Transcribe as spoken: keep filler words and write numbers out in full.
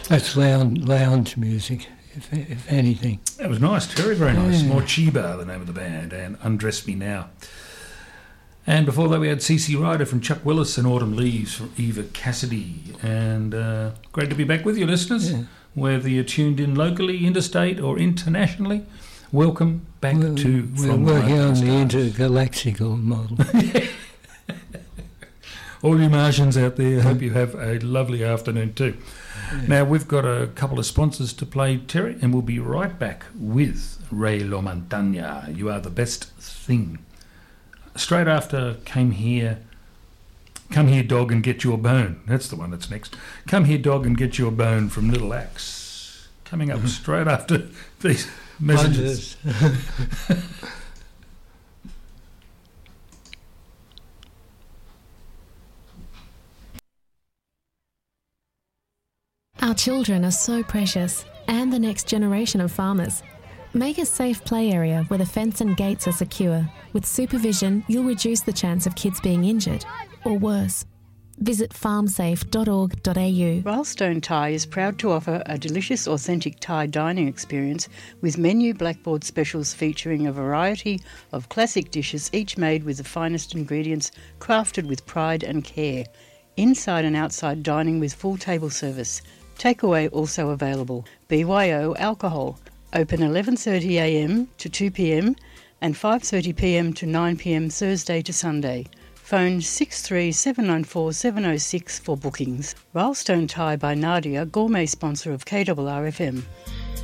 That's lounge, lounge music, if, if anything. That was nice, Terry, very nice. Yeah. Morcheeba, the name of the band, and Undress Me Now. And before that we had C C Rider from Chuck Willis and Autumn Leaves from Eva Cassidy. And uh, great to be back with you, listeners, Yeah. whether you're tuned in locally, interstate or internationally. Welcome back We're, to we're From working on the Stars. intergalactical model. All you Martians out there, hope you have a lovely afternoon too. Yeah. Now, we've got a couple of sponsors to play, Terry, and we'll be right back with Ray LaMontagne. You are the best thing. Straight after Came Here, Come Here Dog and Get Your Bone. That's the one that's next. Come Here Dog and Get Your Bone from Little Axe. Coming up straight after these messages. Our children are so precious, and the next generation of farmers. Make a safe play area where the fence and gates are secure. With supervision, you'll reduce the chance of kids being injured, or worse. Visit farm safe dot org dot a u. Ralstone Thai is proud to offer a delicious, authentic Thai dining experience with menu blackboard specials featuring a variety of classic dishes, each made with the finest ingredients, crafted with pride and care. Inside and outside dining with full table service. Takeaway also available. B Y O alcohol. Open eleven thirty a m to two p m and five thirty p m to nine p m Thursday to Sunday. Phone six three seven nine four seven oh six for bookings. Ralstone Thai by Nadia, gourmet sponsor of K R R F M.